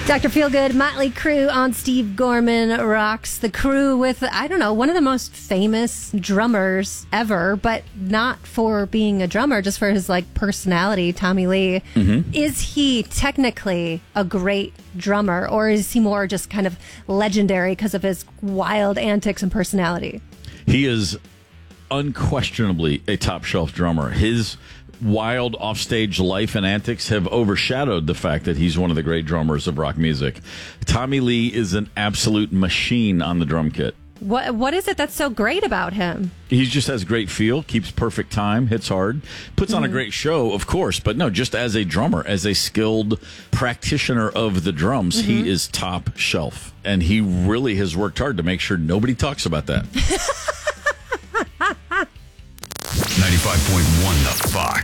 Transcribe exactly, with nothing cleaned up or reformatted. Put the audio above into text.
Doctor Feelgood, Motley Crue on Steve Gorman Rocks. The Crew with, I don't know, one of the most famous drummers ever, but not for being a drummer, just for his like personality, Tommy Lee. Mm-hmm. Is he technically a great drummer, or is he more just kind of legendary because of his wild antics and personality? He is unquestionably a top shelf drummer. His wild offstage life and antics have overshadowed the fact that he's one of the great drummers of rock music. Tommy Lee is an absolute machine on the drum kit. What What is it that's so great about him? He just has great feel, keeps perfect time, hits hard, puts mm. on a great show, of course. But no, just as a drummer, as a skilled practitioner of the drums, mm-hmm. he is top shelf. And he really has worked hard to make sure nobody talks about that. ninety-five point one The Fox.